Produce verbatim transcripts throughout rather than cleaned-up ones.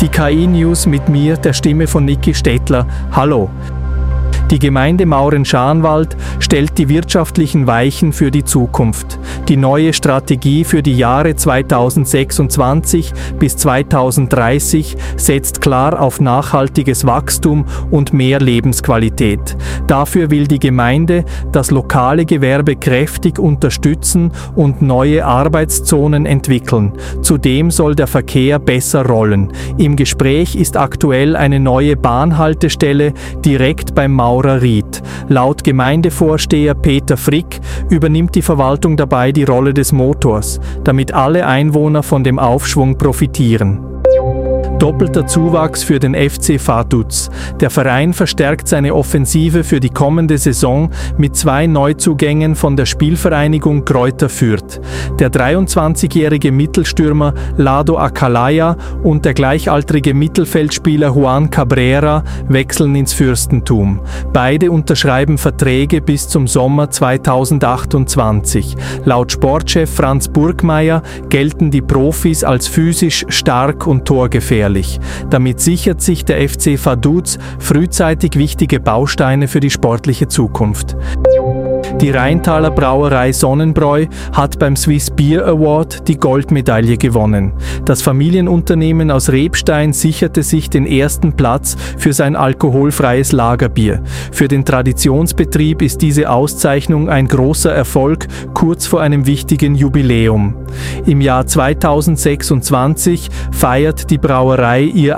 Die K I-News mit mir, der Stimme von Niki Stettler. Hallo. Die Gemeinde Mauren-Scharnwald stellt die wirtschaftlichen Weichen für die Zukunft. Die neue Strategie für die Jahre zweitausendsechsundzwanzig bis zweitausenddreißig setzt klar auf nachhaltiges Wachstum und mehr Lebensqualität. Dafür will die Gemeinde das lokale Gewerbe kräftig unterstützen und neue Arbeitszonen entwickeln. Zudem soll der Verkehr besser rollen. Im Gespräch ist aktuell eine neue Bahnhaltestelle direkt beim Maurer Ried. Laut Gemeindevorsteher Peter Frick übernimmt die Verwaltung dabei die Rolle des Motors, damit alle Einwohner von dem Aufschwung profitieren. Doppelter Zuwachs für den F C Vaduz. Der Verein verstärkt seine Offensive für die kommende Saison mit zwei Neuzugängen von der Spielvereinigung Greuther Fürth. Der dreiundzwanzigjährige Mittelstürmer Lado Akalaya und der gleichaltrige Mittelfeldspieler Juan Cabrera wechseln ins Fürstentum. Beide unterschreiben Verträge bis zum Sommer zweitausendachtundzwanzig. Laut Sportchef Franz Burgmeier gelten die Profis als physisch stark und torgefährlich. Damit sichert sich der F C Vaduz frühzeitig wichtige Bausteine für die sportliche Zukunft. Die Rheintaler Brauerei Sonnenbräu hat beim Swiss Beer Award die Goldmedaille gewonnen. Das Familienunternehmen aus Rebstein sicherte sich den ersten Platz für sein alkoholfreies Lagerbier. Für den Traditionsbetrieb ist diese Auszeichnung ein großer Erfolg kurz vor einem wichtigen Jubiläum. Im Jahr zweitausendsechsundzwanzig feiert die Brauerei ihr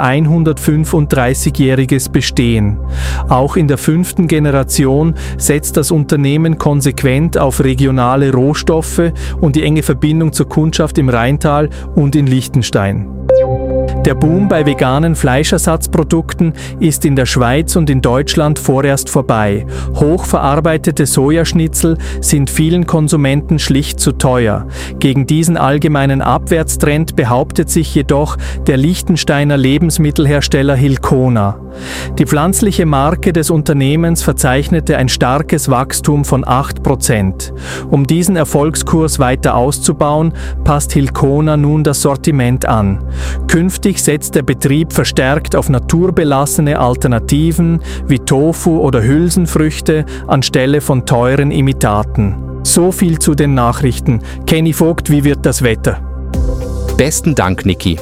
hundertfünfunddreißigjähriges Bestehen. Auch in der fünften Generation setzt das Unternehmen konsequent auf regionale Rohstoffe und die enge Verbindung zur Kundschaft im Rheintal und in Liechtenstein. Der Boom bei veganen Fleischersatzprodukten ist in der Schweiz und in Deutschland vorerst vorbei. Hochverarbeitete Sojaschnitzel sind vielen Konsumenten schlicht zu teuer. Gegen diesen allgemeinen Abwärtstrend behauptet sich jedoch der Liechtensteiner Lebensmittelhersteller Hilcona. Die pflanzliche Marke des Unternehmens verzeichnete ein starkes Wachstum von acht Prozent. Um diesen Erfolgskurs weiter auszubauen, passt Hilcona nun das Sortiment an. Künftig setzt der Betrieb verstärkt auf naturbelassene Alternativen wie Tofu oder Hülsenfrüchte anstelle von teuren Imitaten. So viel zu den Nachrichten. Kenny Vogt, wie wird das Wetter? Besten Dank, Niki.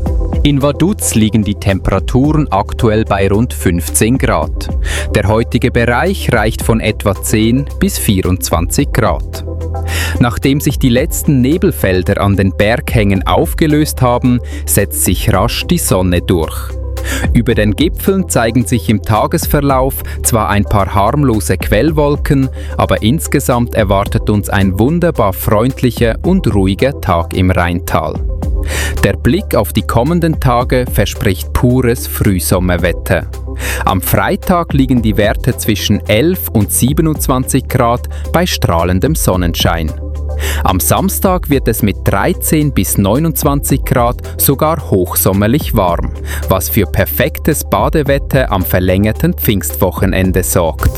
In Vaduz liegen die Temperaturen aktuell bei rund fünfzehn Grad. Der heutige Bereich reicht von etwa zehn bis vierundzwanzig Grad. Nachdem sich die letzten Nebelfelder an den Berghängen aufgelöst haben, setzt sich rasch die Sonne durch. Über den Gipfeln zeigen sich im Tagesverlauf zwar ein paar harmlose Quellwolken, aber insgesamt erwartet uns ein wunderbar freundlicher und ruhiger Tag im Rheintal. Der Blick auf die kommenden Tage verspricht pures Frühsommerwetter. Am Freitag liegen die Werte zwischen elf und siebenundzwanzig Grad bei strahlendem Sonnenschein. Am Samstag wird es mit dreizehn bis neunundzwanzig Grad sogar hochsommerlich warm, was für perfektes Badewetter am verlängerten Pfingstwochenende sorgt.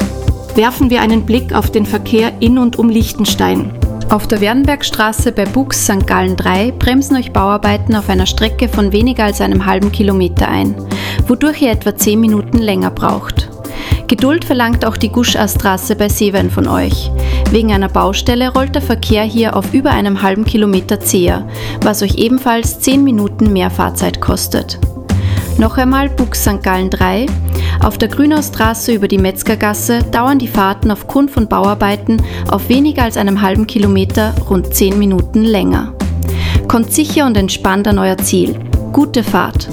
Werfen wir einen Blick auf den Verkehr in und um Liechtenstein. Auf der Wernbergstraße bei Bux Sankt Gallen drei bremsen euch Bauarbeiten auf einer Strecke von weniger als einem halben Kilometer ein, wodurch ihr etwa zehn Minuten länger braucht. Geduld verlangt auch die Guschaststraße bei Seewen von euch. Wegen einer Baustelle rollt der Verkehr hier auf über einem halben Kilometer zäher, was euch ebenfalls zehn Minuten mehr Fahrzeit kostet. Noch einmal Bux Sankt Gallen drei. Auf der Grünaustraße über die Metzgergasse dauern die Fahrten aufgrund von Bauarbeiten auf weniger als einem halben Kilometer rund zehn Minuten länger. Kommt sicher und entspannt an euer Ziel. Gute Fahrt!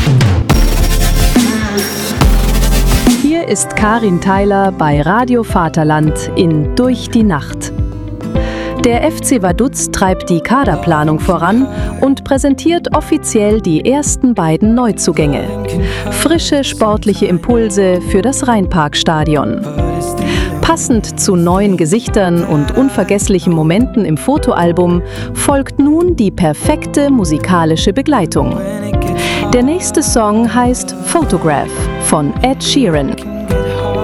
Hier ist Karin Theiler bei Radio Vaterland in Durch die Nacht. Der F C Vaduz treibt die Kaderplanung voran und präsentiert offiziell die ersten beiden Neuzugänge. Frische sportliche Impulse für das Rheinparkstadion. Passend zu neuen Gesichtern und unvergesslichen Momenten im Fotoalbum folgt nun die perfekte musikalische Begleitung. Der nächste Song heißt Photograph von Ed Sheeran.